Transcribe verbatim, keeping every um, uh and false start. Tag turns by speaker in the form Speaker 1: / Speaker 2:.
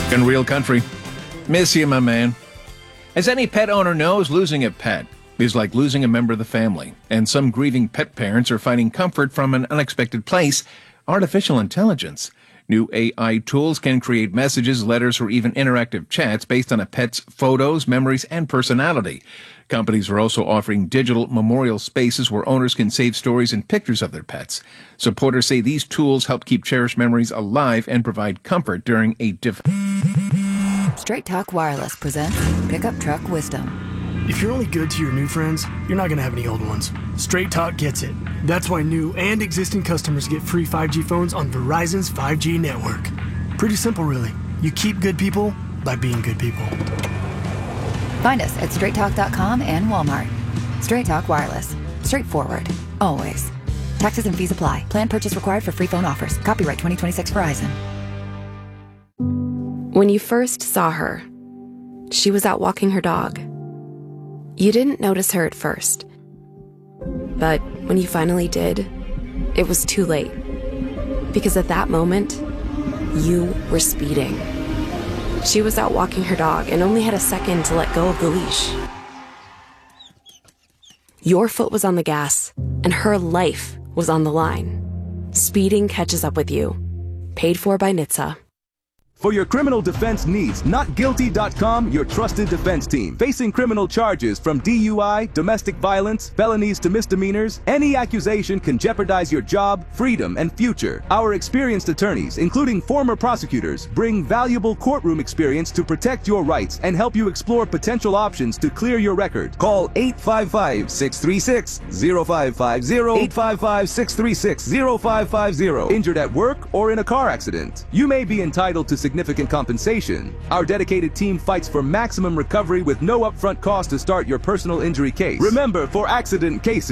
Speaker 1: In Real Country. Miss you, my man. As any pet owner knows, losing a pet is like losing a member of the family, and some grieving pet parents are finding comfort from an unexpected place: artificial intelligence. New A I tools can create messages, letters, or even interactive chats based on a pet's photos, memories, and personality. Companies are also offering digital memorial spaces where owners can save stories and pictures of their pets. Supporters say these tools help keep cherished memories alive and provide comfort during a difficult...
Speaker 2: Straight Talk Wireless presents Pickup Truck Wisdom.
Speaker 3: If you're only good to your new friends, you're not going to have any old ones. Straight Talk gets it. That's why new and existing customers get free five G phones on Verizon's five G network. Pretty simple, really. You keep good people by being good people.
Speaker 2: Find us at straight talk dot com and Walmart. Straight Talk Wireless. Straightforward. Always. Taxes and fees apply. Plan purchase required for free phone offers. Copyright twenty twenty-six Verizon.
Speaker 4: When you first saw her, she was out walking her dog. You didn't notice her at first. But when you finally did, it was too late. Because at that moment, you were speeding. She was out walking her dog and only had a second to let go of the leash. Your foot was on the gas, and her life was on the line. Speeding catches up with you. Paid for by N H T S A.
Speaker 5: For your criminal defense needs, not guilty dot com, your trusted defense team. Facing criminal charges from D U I, domestic violence, felonies to misdemeanors, any accusation can jeopardize your job, freedom, and future. Our experienced attorneys, including former prosecutors, bring valuable courtroom experience to protect your rights and help you explore potential options to clear your record. Call eight five five, six three six, zero five five zero, eight five five, six three six, zero five five zero. Injured at work or in a car accident? You may be entitled to significant compensation. Our dedicated team fights for maximum recovery with no upfront cost to start your personal injury case. Remember, for accident cases,